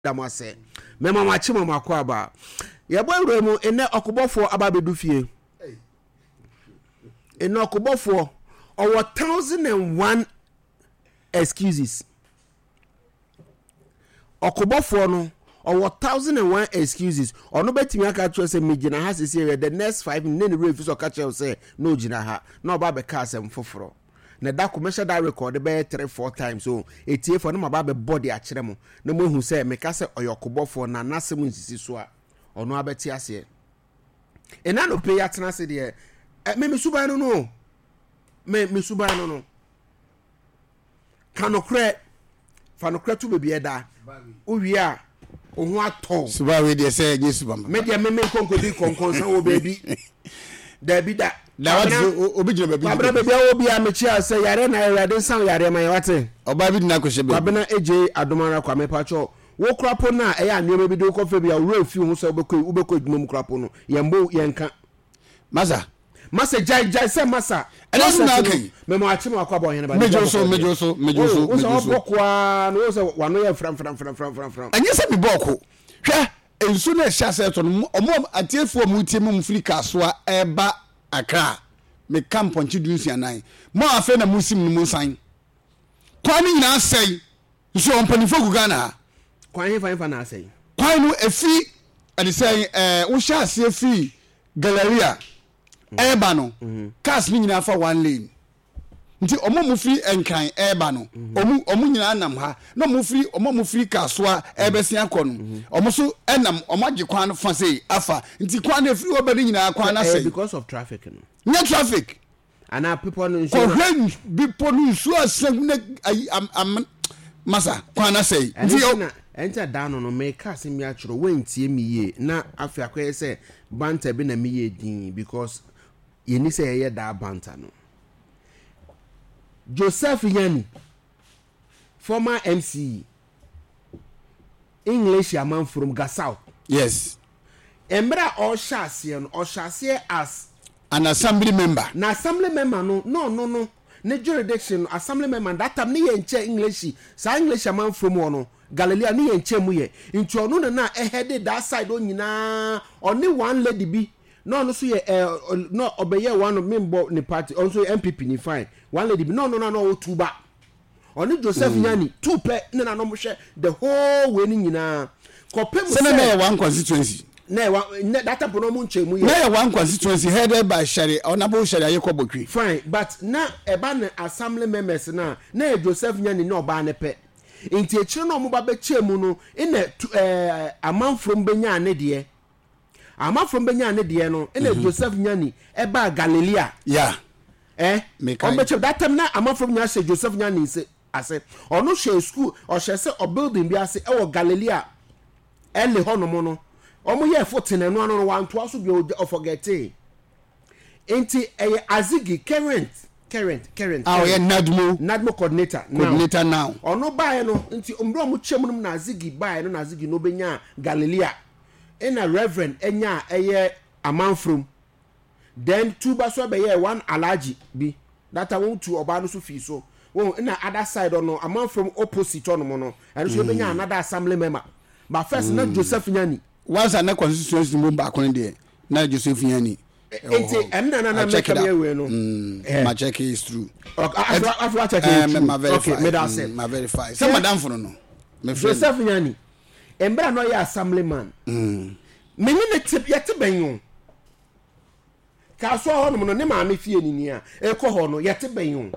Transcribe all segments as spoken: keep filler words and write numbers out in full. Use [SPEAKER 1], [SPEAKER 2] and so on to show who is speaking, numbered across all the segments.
[SPEAKER 1] damase mema machi mama kwa aba yebo awremu ene okobofo aba bedu fie ene okobofo owo one thousand one excuses okobofo no owo one thousand one excuses ono betimi aka tro se megina ha sese the next five ne ne review so ka tro se no gina ha na oba be ka asem foforo na da commercial da record be three four times so etie for no ma ba body a kire mo na mo hu se me ka se oyokobofo na nasem nsisi so a ono abeti ase e na no pe ya tena se de me me suban no no me me suban no no kanokre fanokre tu bebi eda o wi a ohun ato
[SPEAKER 2] suba we de say Jesus bamba
[SPEAKER 1] me de me me konkodi konkon san wo baby da bi da
[SPEAKER 2] da what obi jina baby
[SPEAKER 1] abra baby obi a me chia say yare na yare san yare man wate
[SPEAKER 2] oba bi na ko hye baby
[SPEAKER 1] abena eje adomara kwa me pacho wo krapo na e ya anwema bi de ko fa bi a wo afi hu so obekọ ubekọ dwuma krapo no yembo yenka
[SPEAKER 2] masa
[SPEAKER 1] masa jai jai say masa
[SPEAKER 2] and that's not okay
[SPEAKER 1] me mo achi mo akwa bo hen ba
[SPEAKER 2] mejo so mejo so mejo so
[SPEAKER 1] mejo so wo bokwa no so wano ye fram fram fram fram fram fram
[SPEAKER 2] anya se bi boko hwe ensu na hya se to no omo atiefu mu tie mu mfiri kasoa eba akra me camp onchi dunsi anan mo afa na musim no mu san kwani nyina sei so ompanifo gugana
[SPEAKER 1] kwani fa fa na sei
[SPEAKER 2] kwani efi ade sei eh wo hya se efi galleria eba no cars ni nyina fa one lane nti omo mu free enkran eba no omu omu nyina nam ha no mu free omo mu free kasoa ebesia kɔ no omo so enam omo age kwan no fa sei afa nti kwan na free obedi nyina kwan na sei
[SPEAKER 1] because of traffic no
[SPEAKER 2] no traffic
[SPEAKER 1] and our people no
[SPEAKER 2] so when people no so asem na am masa kwan na sei
[SPEAKER 1] nti enter down no me cars mi atro wentie mi ye na afi akoye say banter bi na mi ye din because ye ni say ye da banter no Joseph Yani, former M C, English man from Gasau.
[SPEAKER 2] Yes.
[SPEAKER 1] Embra or Shasian or Shasia as
[SPEAKER 2] an assembly member.
[SPEAKER 1] Na assembly member no no no no. Ne jurisdiction assembly member that time ni enche English. Sa English man from one Galilea ni enche mu ye. Into ono na e headed that side on nyina only one lady be. No no so ye uh, no obeye one of member ni party also M P P ni fine one lady no no no no two ba oni Joseph mm. Yani two pe na na no mo hwe the whole we ni nyina kopem
[SPEAKER 2] say na one constituency
[SPEAKER 1] na that type no mo nchemu ye
[SPEAKER 2] na one constituency headed by Shari Honorable Shari Ayekobotwi
[SPEAKER 1] fine but na eba na assembly members na na Joseph Yani na oba ne pe nti e kire no mo ba be chemu no ina eh amanfrom benya ne de ama from benya ne de no ina Joseph Yani eba Galilea
[SPEAKER 2] yeah
[SPEAKER 1] eh on be that time na ama from nya say Joseph Yani say ase ono share school or share say o building bi ase e wo Galilea ele ho no mo no omo ye fourteen eno anu no wan to aso bi o forget e enti e azigi current current current
[SPEAKER 2] ah yeah nadmo
[SPEAKER 1] nadmo coordinator
[SPEAKER 2] coordinator now
[SPEAKER 1] ono bae no enti omro mo chemu no na azigi bae no na azigi no benya Galilea ina reverend enya eye amanfrom then two baso be here one alaji bi that I want to oba no so fi so oh ina other side no amanfrom opposite on mo no and so benya another assembly member but first mm. na Joseph Yani
[SPEAKER 2] once an constituency member akon dey na Joseph Yani
[SPEAKER 1] enti em na na na make me we no
[SPEAKER 2] my check is true
[SPEAKER 1] okay after check is true
[SPEAKER 2] okay me da say my verify say madam for no
[SPEAKER 1] me Joseph Yani embra no ya assemblyman mm me ni tip yete benyo ka so ho no ne ma me fie ni ni a e ko ho no yete benyo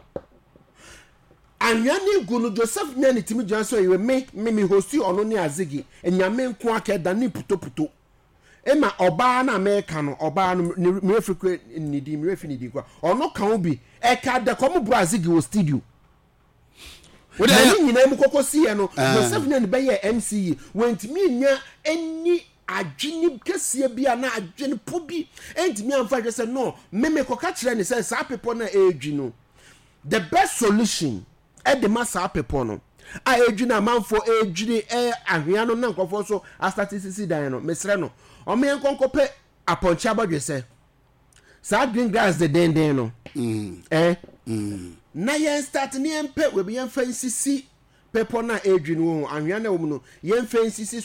[SPEAKER 1] anwani gu no Joseph nyani timi gyan so yewe me me me hosti ono ne azigi enyame nko akeda ni putoputo e ma oba na America no oba no me refre ni di me refre ni di kwa ono kan obi e ka de ko mo brazigi wo studio we dey nyina mu kokosi ye no Joseph nyani be ye M C E wentimi nya eni adwini kese bia na adwini po bi entimi amfa je say no me me koka kire ni say sa pepo na edwi no the best solution e de ma sa pepo no a edwi na manfo edwi e ahwea no na nkofo so a statistics dan no mesre no o me nkonkope aponchi abadwe say sa green grass de den den no mm eh mm na yen start ni empe we be yen fancy pepɔ na edwin wo anhwea na wo mu no yɛmfa nsisi